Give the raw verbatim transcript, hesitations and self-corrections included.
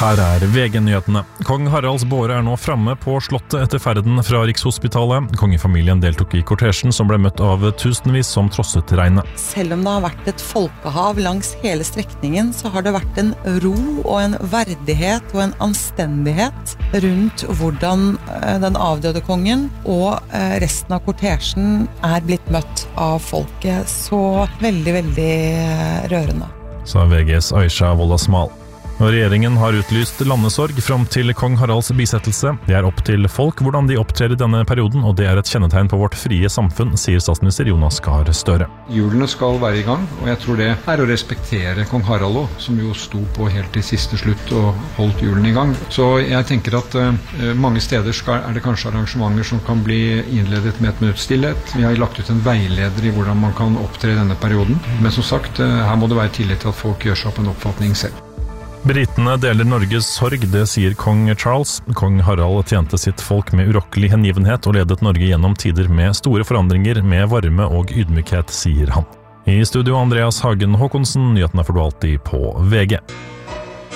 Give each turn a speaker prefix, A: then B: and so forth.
A: Her er V G-nyhetene. Kong Haralds båre er nå framme på slottet etter ferden fra Rikshospitalet. Kongefamilien deltok i kortesjen som ble møtt av tusenvis som trosset regnet.
B: Selv om det har vært et folkehav langs hele strekningen, så har det vært en ro og en verdighet og en anstendighet rundt hvordan den avdøde kongen og resten av kortesjen er blitt møtt av folket. Så veldig, veldig rørende.
A: Sa V G's Aisha Wolasmal. Og regjeringen har utlyst landesorg frem til kong Haralds bisettelse. Det er opp til folk hvordan de opptrer i denne perioden, og det er et kjennetegn på vårt frie samfunn, sier statsminister Jonas Gahr Støre.
C: Hjulene skal være i gang, og jeg tror det er å respektere kong Harald også, som jo sto på helt til siste slutt og holdt hjulene i gang. Så jeg tenker at uh, mange steder skal, er det kanskje arrangementer som kan bli innledet med et minutts stillhet. Vi har lagt ut en veileder i hvordan man kan opptre i denne perioden, men som sagt, uh, her må det være tillit til at folk gjør seg opp en oppfatning selv.
A: Britene deler Norges sorg, det sier kong Charles. Kong Harald tjente sitt folk med urokkelig hengivenhet og ledet Norge gjennom tider med store forandringer, med varme og ydmykhet, sier han. I studio Andreas Hagen Håkonsen, nyhetene får du alltid på V G.